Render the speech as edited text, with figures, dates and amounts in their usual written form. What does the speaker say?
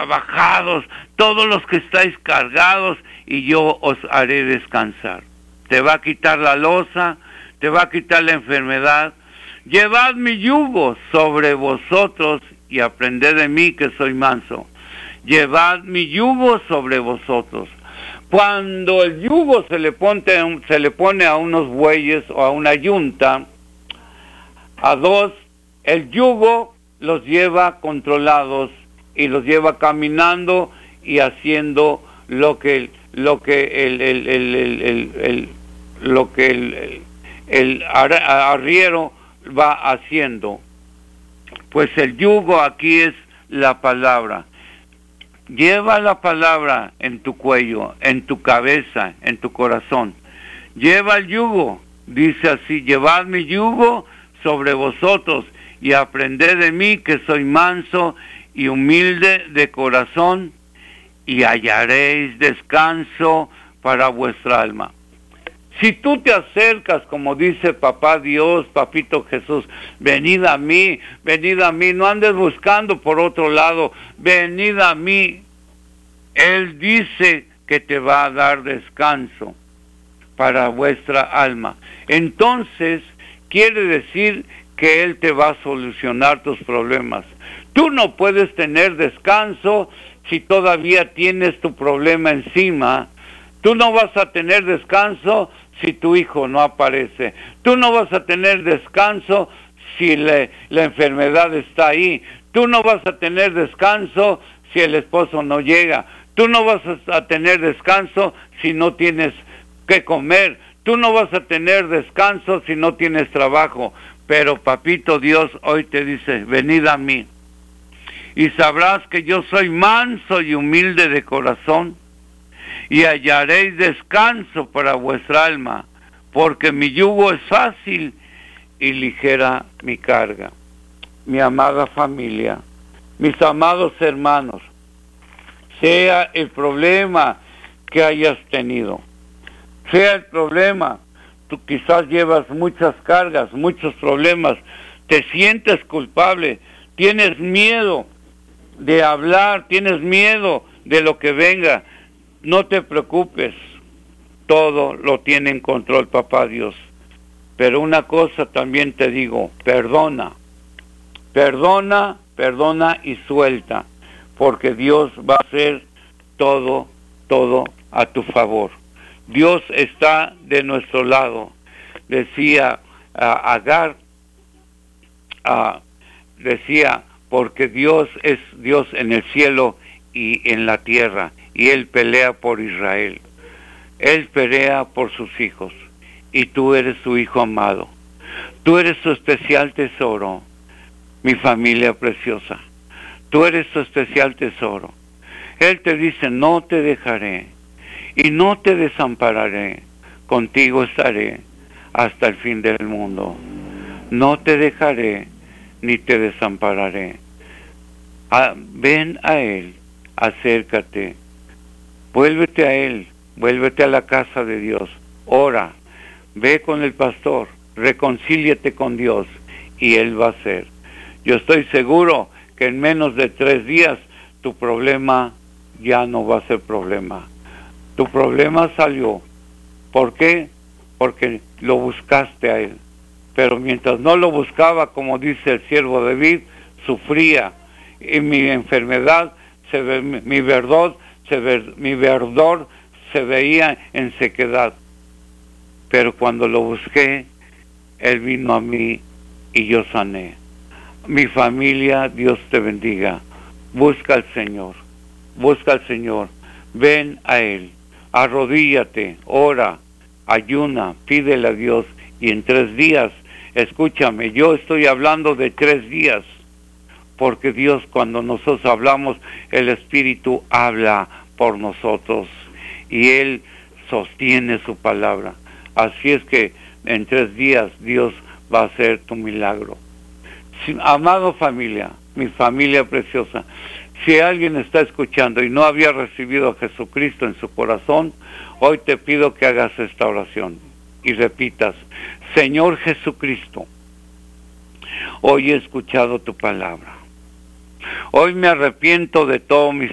trabajados, todos los que estáis cargados, y yo os haré descansar. Te va a quitar la losa, te va a quitar la enfermedad. Llevad mi yugo sobre vosotros y aprended de mí, que soy manso. Llevad mi yugo sobre vosotros. Cuando el yugo se le pone a unos bueyes o a una yunta, a dos, el yugo los lleva controlados y los lleva caminando y haciendo lo que el arriero va haciendo. Pues el yugo aquí es la palabra. Lleva la palabra en tu cuello, en tu cabeza, en tu corazón. Lleva el yugo, dice así: llevad mi yugo sobre vosotros y aprended de mí, que soy manso y humilde de corazón, y hallaréis descanso para vuestra alma. Si tú te acercas, como dice Papá Dios, Papito Jesús, venid a mí, no andes buscando por otro lado, venid a mí. Él dice que te va a dar descanso para vuestra alma. Entonces, quiere decir que Él te va a solucionar tus problemas. Tú no puedes tener descanso si todavía tienes tu problema encima. Tú no vas a tener descanso si tu hijo no aparece. Tú no vas a tener descanso si la enfermedad está ahí. Tú no vas a tener descanso si el esposo no llega. Tú no vas a tener descanso si no tienes que comer. Tú no vas a tener descanso si no tienes trabajo. Pero Papito Dios hoy te dice: venid a mí, y sabrás que yo soy manso y humilde de corazón, y hallaréis descanso para vuestra alma, porque mi yugo es fácil y ligera mi carga. Mi amada familia, mis amados hermanos, sea el problema que hayas tenido, sea el problema, tú quizás llevas muchas cargas, muchos problemas, te sientes culpable, tienes miedo de hablar, tienes miedo de lo que venga. No te preocupes, todo lo tiene en control Papá Dios. Pero una cosa también te digo: perdona y suelta, porque Dios va a hacer todo a tu favor. Dios está de nuestro lado. Decía Agar, porque Dios es Dios en el cielo y en la tierra, y Él pelea por Israel. Él pelea por sus hijos, y tú eres su hijo amado. Tú eres su especial tesoro, mi familia preciosa. Tú eres su especial tesoro. Él te dice: no te dejaré y no te desampararé. Contigo estaré hasta el fin del mundo. No te dejaré ni te desampararé. Ven a Él, acércate, vuélvete a Él, vuélvete a la casa de Dios, ora, ve con el pastor, reconcíliate con Dios, y Él va a hacer. Yo estoy seguro que en menos de 3 días tu problema ya no va a ser problema. Tu problema salió. ¿Por qué? Porque lo buscaste a Él. Pero mientras no lo buscaba, como dice el siervo David, sufría. Y mi enfermedad, mi verdor se veía en sequedad. Pero cuando lo busqué, Él vino a mí y yo sané. Mi familia, Dios te bendiga. Busca al Señor. Ven a Él. Arrodíllate, ora, ayuna, pídele a Dios. Y en 3 días, escúchame, yo estoy hablando de 3 días. Porque Dios, cuando nosotros hablamos, el Espíritu habla por nosotros. Y Él sostiene su palabra. Así es que en 3 días Dios va a hacer tu milagro. Amado familia, mi familia preciosa, si alguien está escuchando y no había recibido a Jesucristo en su corazón, hoy te pido que hagas esta oración y repitas: Señor Jesucristo, hoy he escuchado tu palabra. Hoy me arrepiento de todos mis